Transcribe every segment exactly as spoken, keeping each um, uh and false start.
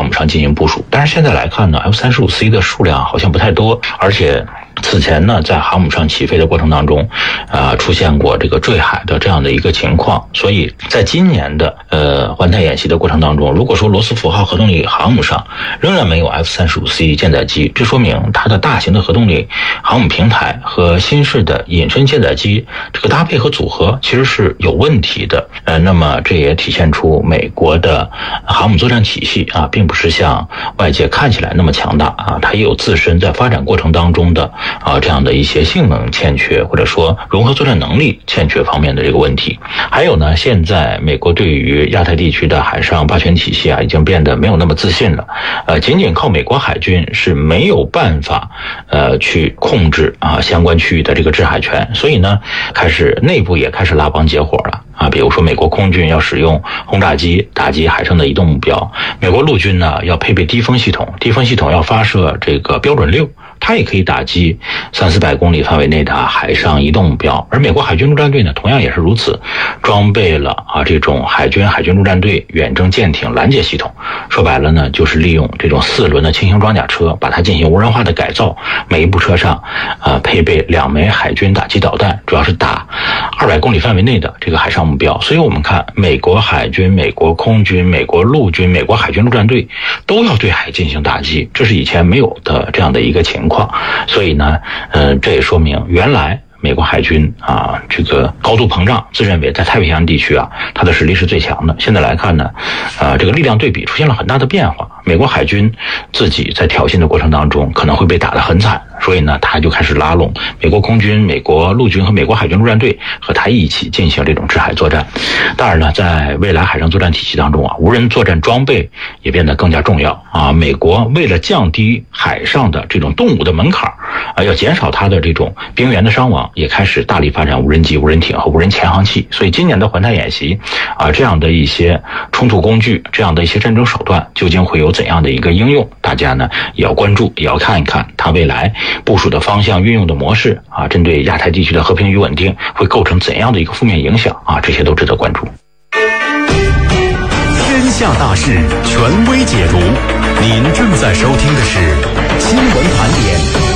母上进行部署。但是现在来看呢 ，F 三十五 C 的数量好像不太多，而且此前呢，在航母上起飞的过程当中，啊、呃，出现过这个坠海的这样的一个情况，所以在今年的呃环太演习的过程当中，如果说罗斯福号核动力航母上仍然没有 F 三十五 C 舰载机，这说明它的大型的核动力航母平台和新式的隐身舰载机这个搭配和组合其实是有问题的。呃，那么这也体现出美国的航母作战体系啊，并不是像外界看起来那么强大啊，它也有自身在发展过程当中的啊，这样的一些性能欠缺，或者说融合作战能力欠缺方面的这个问题。还有呢，现在美国对于亚太地区的海上霸权体系啊，已经变得没有那么自信了。呃，仅仅靠美国海军是没有办法呃去控制啊相关区域的这个制海权，所以呢，开始内部也开始拉帮结伙了。啊，比如说美国空军要使用轰炸机打击海上的移动目标，美国陆军呢要配备低风系统，低风系统要发射这个标准六，它也可以打击三四百公里范围内的海上移动目标。而美国海军陆战队呢，同样也是如此，装备了啊这种海军海军陆战队远征舰艇拦截系统。说白了呢，就是利用这种四轮的轻型装甲车，把它进行无人化的改造，每一部车上啊配备两枚海军打击导弹，主要是打二百公里范围内的这个海上目标。所以我们看美国海军、美国空军、美国陆军、美国海军陆战队都要对海进行打击，这是以前没有的这样的一个情况。所以呢，呃，这也说明原来美国海军啊，这个高度膨胀，自认为在太平洋地区啊，它的实力是最强的。现在来看呢，呃，这个力量对比出现了很大的变化。美国海军自己在挑衅的过程当中，可能会被打得很惨，所以呢，他就开始拉拢美国空军、美国陆军和美国海军陆战队和他一起进行这种制海作战。当然呢，在未来海上作战体系当中啊，无人作战装备也变得更加重要啊。美国为了降低海上的这种动武的门槛啊，要减少它的这种兵员的伤亡，也开始大力发展无人机、无人艇和无人潜航器。所以今年的环太演习啊，这样的一些冲突工具，这样的一些战争手段，究竟会有怎样的一个应用？大家呢也要关注，也要看一看它未来部署的方向、运用的模式啊，针对亚太地区的和平与稳定会构成怎样的一个负面影响啊？这些都值得关注。 天下大事，权威解读。您正在收听的是新闻盘点。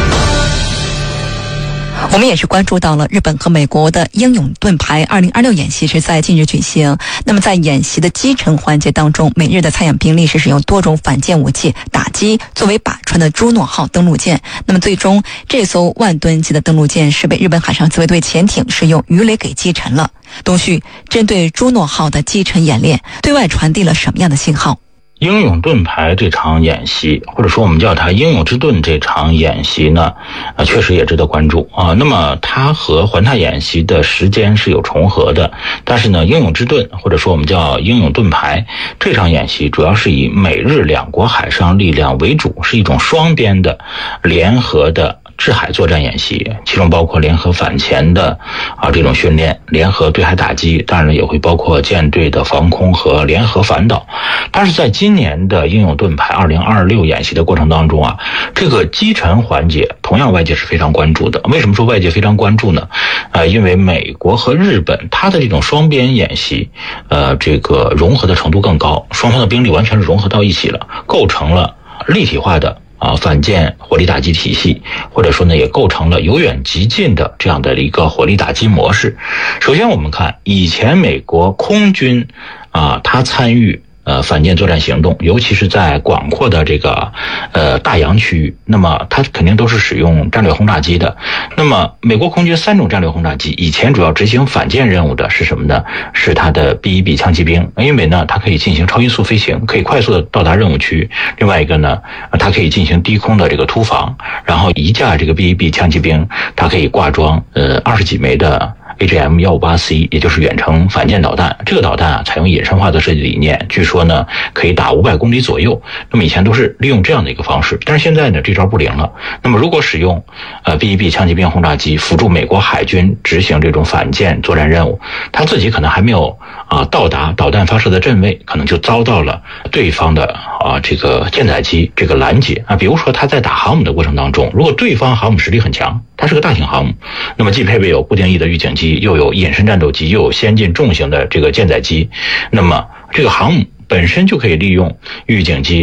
我们也是关注到了日本和美国的英勇盾牌二零二六演习是在近日举行。那么在演习的击沉环节当中，美日的参演兵力是使用多种反舰武器打击作为靶船的朱诺号登陆舰。那么最终这艘万吨级的登陆舰是被日本海上自卫队潜艇使用鱼雷给击沉了。东旭，针对朱诺号的击沉演练，对外传递了什么样的信号？ 英勇盾牌这场演习，或者说我们叫它英勇之盾这场演习呢，呃，确实也值得关注啊。那么它和环太演习的时间是有重合的，但是呢，英勇之盾或者说我们叫英勇盾牌这场演习，主要是以美日两国海上力量为主，是一种双边的联合的制海作战演习，其中包括联合反潜的啊这种训练，联合对海打击，当然也会包括舰队的防空和联合反导。但是在今年的英勇盾牌二零二六演习的过程当中啊，这个击沉环节同样外界是非常关注的。为什么说外界非常关注呢？呃，因为美国和日本它的这种双边演习，呃，这个融合的程度更高，双方的兵力完全是融合到一起了，构成了立体化的啊，反舰火力打击体系，或者说呢，也构成了由远及近的这样的一个火力打击模式。首先我们看以前美国空军啊，它参与呃反舰作战行动，尤其是在广阔的这个呃大洋区域，那么它肯定都是使用战略轰炸机的。那么美国空军三种战略轰炸机以前主要执行反舰任务的是什么呢？是它的 B 一 B 枪骑兵，因为呢它可以进行超音速飞行，可以快速的到达任务区。另外一个呢，它可以进行低空的这个突防，然后一架这个 B 一 B 枪骑兵，它可以挂装呃二十几枚的A G M 一五八 C， 也就是远程反舰导弹。这个导弹啊，采用隐身化的设计理念，据说呢可以打五百公里左右。那么以前都是利用这样的一个方式，但是现在呢这招不灵了。那么如果使用呃 B 一 B 枪骑兵轰炸机辅助美国海军执行这种反舰作战任务，他自己可能还没有啊、呃、到达导弹发射的阵位，可能就遭到了对方的啊这个舰载机这个拦截啊。比如说他在打航母的过程当中，如果对方航母实力很强，它是个大型航母，那么既配备有固定翼的预警机，又有隐身战斗机，又有先进重型的这个舰载机，那么这个航母本身就可以利用预警机